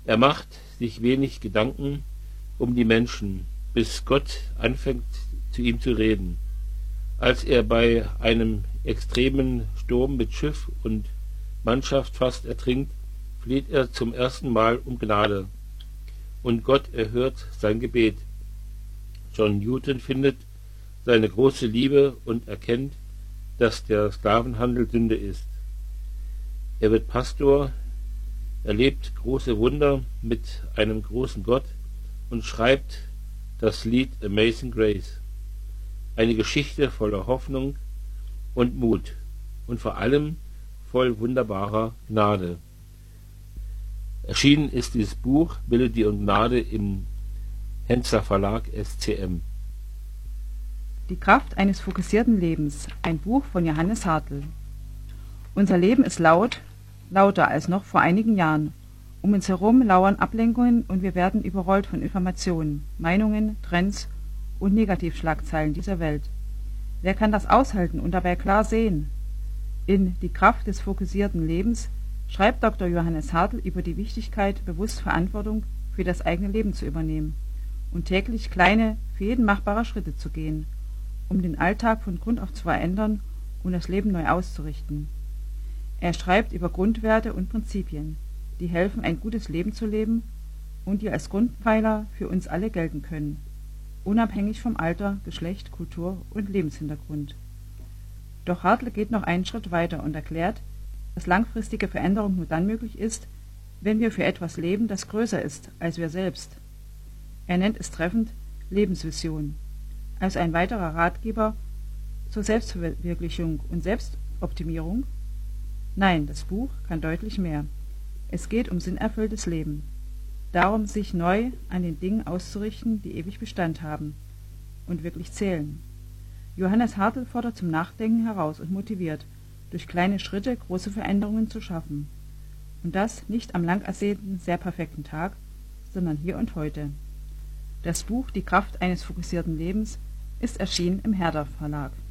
Er macht sich wenig Gedanken um die Menschen, bis Gott anfängt, zu ihm zu reden. Als er bei einem extremen Sturm mit Schiff und Mannschaft fast ertrinkt, fleht er zum ersten Mal um Gnade. Und Gott erhört sein Gebet. John Newton findet seine große Liebe und erkennt, dass der Sklavenhandel Sünde ist. Er wird Pastor, erlebt große Wunder mit einem großen Gott und schreibt das Lied Amazing Grace. Eine Geschichte voller Hoffnung und Mut und vor allem voll wunderbarer Gnade. Erschienen ist dieses Buch Melodie und Gnade im Hensler Verlag SCM. Die Kraft eines fokussierten Lebens. Ein Buch von Johannes Hartl. Unser Leben ist laut, lauter als noch vor einigen Jahren. Um uns herum lauern Ablenkungen und wir werden überrollt von Informationen, Meinungen, Trends und Negativschlagzeilen dieser Welt. Wer kann das aushalten und dabei klar sehen? In Die Kraft des fokussierten Lebens schreibt Dr. Johannes Hartl über die Wichtigkeit, bewusst Verantwortung für das eigene Leben zu übernehmen und täglich kleine, für jeden machbare Schritte zu gehen, um den Alltag von Grund auf zu verändern und das Leben neu auszurichten. Er schreibt über Grundwerte und Prinzipien, die helfen, ein gutes Leben zu leben und die als Grundpfeiler für uns alle gelten können, unabhängig vom Alter, Geschlecht, Kultur und Lebenshintergrund. Doch Hartl geht noch einen Schritt weiter und erklärt, dass langfristige Veränderung nur dann möglich ist, wenn wir für etwas leben, das größer ist als wir selbst. Er nennt es treffend Lebensvision, also ein weiterer Ratgeber zur Selbstverwirklichung und Selbstoptimierung. Nein, das Buch kann deutlich mehr. Es geht um sinnerfülltes Leben. Darum, sich neu an den Dingen auszurichten, die ewig Bestand haben und wirklich zählen. Johannes Hartl fordert zum Nachdenken heraus und motiviert, durch kleine Schritte große Veränderungen zu schaffen. Und das nicht am lang ersehnten, sehr perfekten Tag, sondern hier und heute. Das Buch Die Kraft eines fokussierten Lebens ist erschienen im Herder Verlag.